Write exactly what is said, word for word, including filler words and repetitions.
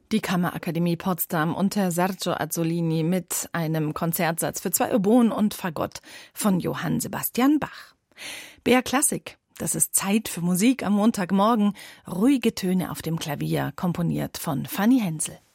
Die Kammerakademie Potsdam unter Sergio Azzolini mit einem Konzertsatz für zwei Oboen und Fagott von Johann Sebastian Bach. B R Klassik, das ist Zeit für Musik am Montagmorgen, ruhige Töne auf dem Klavier, komponiert von Fanny Hensel.